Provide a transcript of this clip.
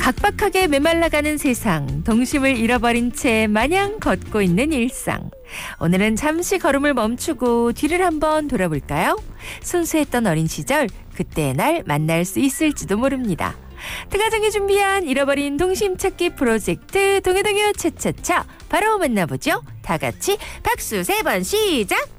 각박하게 메말라가는 세상, 동심을 잃어버린 채 마냥 걷고 있는 일상. 오늘은 잠시 걸음을 멈추고 뒤를 한번 돌아볼까요? 순수했던 어린 시절, 그때의 날 만날 수 있을지도 모릅니다. 특가정이 준비한 잃어버린 동심 찾기 프로젝트 동해동요 차차차 바로 만나보죠. 다 같이 박수 3번 시작!